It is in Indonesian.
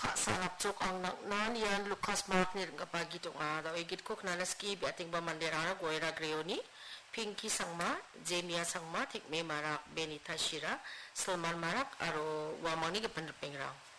kha sanap chok ang nak nan yan Lucas Martin nga pagi to nga daw igit ko knanaski bi ating ba mandera goira greoni Pinky Sangma, Jemia Sangma, Tikme Marak, Benita Shira, Salman Marak, aro wamang ni ke penderpeng rang.